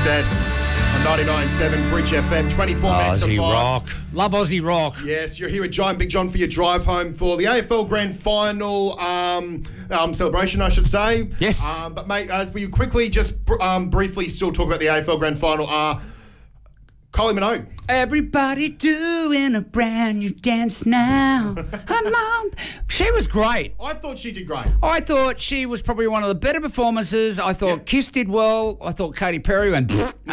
Success on 99.7 Bridge FM, 24 minutes to 5. Aussie rock. Love Aussie rock. Yes, you're here with Giant Big John for your drive home for the AFL Grand Final celebration, I should say. Yes. But, mate, as we quickly just briefly still talk about the AFL Grand Final, Kylie Minogue. Everybody doing a brand new dance now. She was great. I thought she did great. I thought she was probably one of the better performances. I thought Kiss did well. I thought Katy Perry went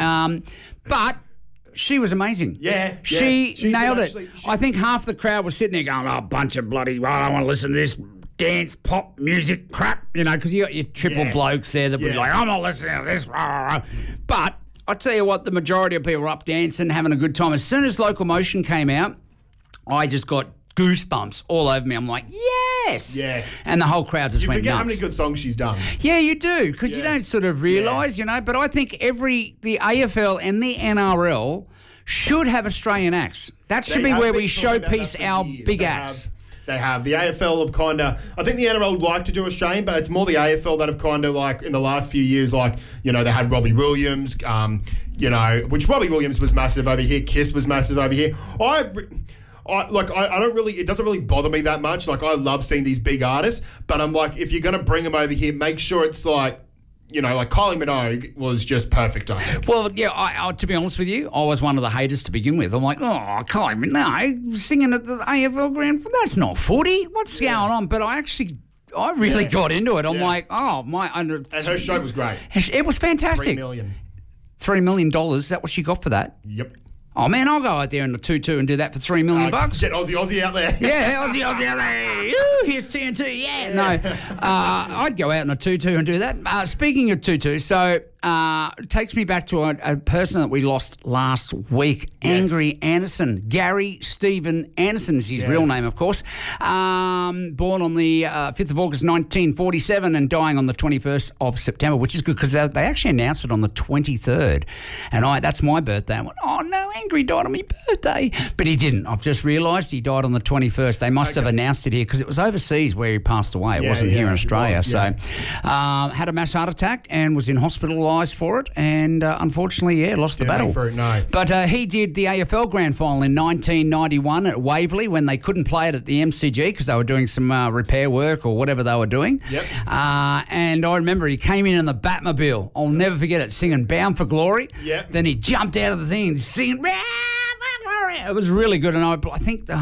but she was amazing. Yeah. She nailed actually, it. I think half the crowd was sitting there going, oh, bunch of bloody, I don't want to listen to this dance, pop, music, crap, because you got your triple blokes there that would be like, I'm not listening to this. But I tell you what, the majority of people were up dancing, having a good time. As soon as Local Motion came out, I just got goosebumps all over me. I'm like, yes! Yeah. And the whole crowd just went You forget nuts. how many good songs she's done. Yeah, you do, because you don't sort of realise, but I think the AFL and the NRL should have Australian acts. That should be where we showpiece our big acts. They have. The AFL have kind of... I think the NRL would like to do Australian, but it's more the AFL that have kind of, like, in the last few years, like, they had Robbie Williams, which Robbie Williams was massive over here. Kiss was massive over here. I don't really... It doesn't really bother me that much. Like, I love seeing these big artists, but I'm like, if you're going to bring them over here, make sure it's like... like Kylie Minogue was just perfect, I think. Well, yeah, I to be honest with you, I was one of the haters to begin with. I'm like, oh, Kylie Minogue singing at the AFL Grand Final, that's not footy. What's going on? But I really got into it. I'm like, oh, my... And her show was great. It was fantastic. $3 million. $3 million, is that what she got for that? Yep. Oh, man, I'll go out there in the 2-2 and do that for $3 million. Get Aussie out there. Yeah, Aussie out there. Ooh, here's TNT. Yeah. No, I'd go out in a 2-2 and do that. Speaking of 2-2, so it takes me back to a person that we lost last week, Angry Anderson. Gary Stephen Anderson is his real name, of course. Born on the 5th of August 1947 and dying on the 21st of September, which is good because they actually announced it on the 23rd. And that's my birthday. I went, oh, no, Angry died on my birthday. But he didn't. I've just realised he died on the 21st. They must have announced it here because it was overseas where he passed away. It wasn't here in Australia. Had a mass heart attack and was in hospitalised for it and unfortunately, lost the battle. But he did the AFL Grand Final in 1991 at Waverley when they couldn't play it at the MCG because they were doing some repair work or whatever they were doing. Yep. And I remember he came in the Batmobile. I'll never forget it, singing Bound for Glory. Yep. Then he jumped out of the thing and singing Bound for Glory. It was really good. And I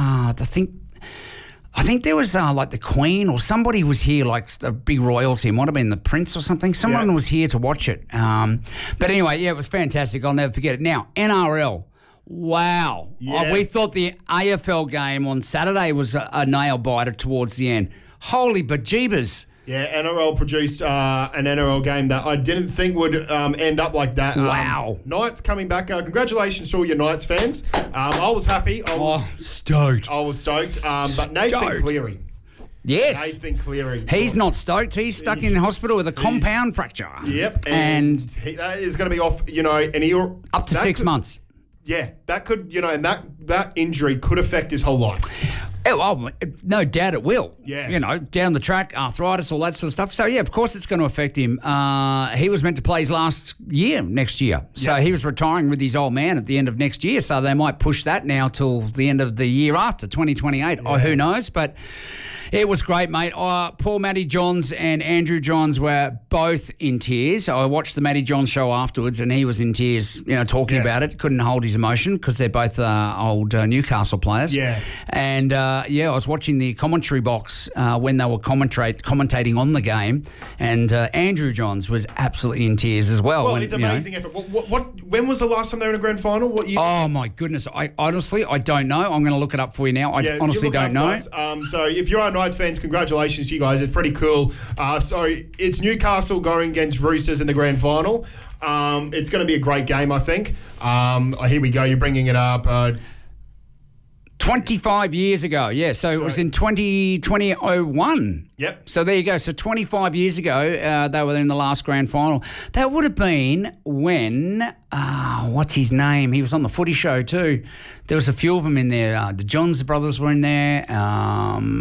think there was like the Queen or somebody was here, like a big royalty. It might have been the Prince or something. Someone was here to watch it. But anyway, it was fantastic. I'll never forget it. Now, NRL. Wow. Yes. We thought the AFL game on Saturday was a nail-biter towards the end. Holy bejeebers. Yeah, NRL produced an NRL game that I didn't think would end up like that. Wow. Knights coming back. Congratulations to all your Knights fans. I was happy. I was stoked. I was stoked. But Nathan Cleary. Yes. Nathan Cleary. He's not stoked. He's stuck in hospital with a compound fracture. Yep. And that is going to be off, up to 6 months. Yeah, that could, and that injury could affect his whole life. Oh, no doubt it will. Yeah. Down the track, arthritis, all that sort of stuff. So, yeah, of course it's going to affect him. He was meant to play his last year next year. So he was retiring with his old man at the end of next year. So they might push that now till the end of the year after, 2028. Yeah. Oh, who knows? But it was great, mate. Paul Matty Johns and Andrew Johns were both in tears. I watched the Matty Johns show afterwards and he was in tears, talking about it. Couldn't hold his emotion because they're both old Newcastle players. Yeah. And, I was watching the commentary box when they were commentating on the game and Andrew Johns was absolutely in tears as well. Well, it's amazing effort. When was the last time they were in a grand final? What year? Oh, my goodness. I honestly don't know. I'm going to look it up for you now. I honestly don't know. So if you are Knights fans, congratulations to you guys. It's pretty cool. So it's Newcastle going against Roosters in the grand final. It's going to be a great game, I think. Here we go. You're bringing it up. 25 years ago, yeah. So it was in 2001. Yep. So there you go. So 25 years ago, they were in the last grand final. That would have been when, what's his name? He was on the footy show too. There was a few of them in there. The Johns brothers were in there.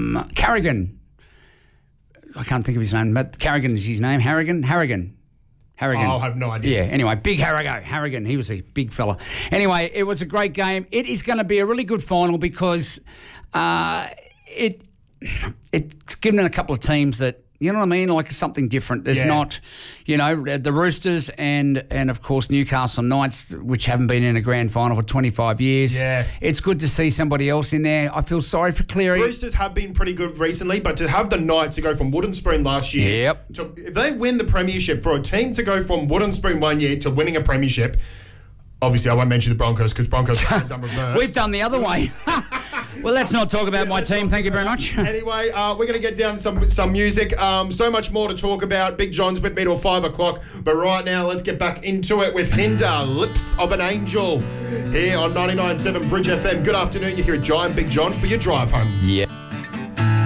Carrigan. I can't think of his name, but Carrigan is his name. Harrigan. Harrigan. I'll have no idea. Yeah, anyway, big Harrigan. He was a big fella. Anyway, it was a great game. It is going to be a really good final because it's given a couple of teams that, you know what I mean, like something different. There's not, the Roosters and of course Newcastle Knights, which haven't been in a grand final for 25 years. Yeah. It's good to see somebody else in there. I feel sorry for Cleary. Roosters have been pretty good recently, but to have the Knights to go from wooden spoon last year, if they win the premiership, for a team to go from wooden spoon 1 year to winning a premiership, obviously I won't mention the Broncos because Broncos have done reverse. We've done the other way. Well, let's not talk about my team. Thank you very much. Anyway, we're going to get down to some music. So much more to talk about. Big John's with me till 5 o'clock. But right now, let's get back into it with Hinder, Lips of an Angel, here on 99.7 Bridge FM. Good afternoon. You're here at Giant Big John for your drive home. Yeah.